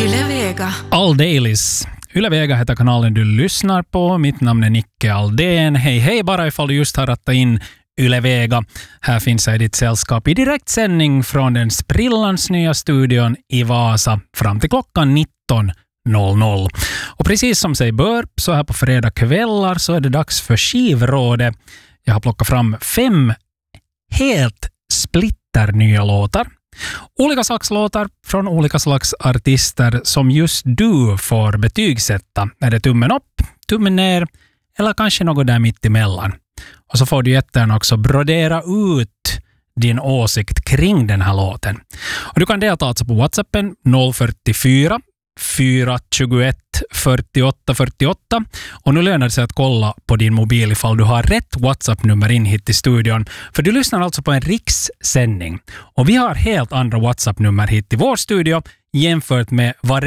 Yle Vega. Alldailis. Yle Vega heter kanalen du lyssnar på. Mitt namn är Nicke Aldén. Hej bara ifall du just har rattat in Yle Vega. Här finns jag i ditt sällskap i direktsändning från den sprillans nya studion i Vasa fram till klockan 19.00. Och precis som sig bör, så här på fredag kvällar så är det dags för skivrådet. Jag har plockat fram 5 helt splitternya låtar. Olika slags låtar från olika slags artister som just du får betygsätta. Är det tummen upp, tummen ner eller kanske något där mitt emellan. Och så får du jättegärna också brodera ut din åsikt kring den här låten. Och du kan delta alltså på WhatsAppen 044 421 48 48. Och nu lönar det sig att kolla på din mobil ifall du har rätt WhatsApp-nummer in hit i studion. För du lyssnar alltså på en rikssändning. Och vi har helt andra WhatsApp-nummer hit i vår studio jämfört med vad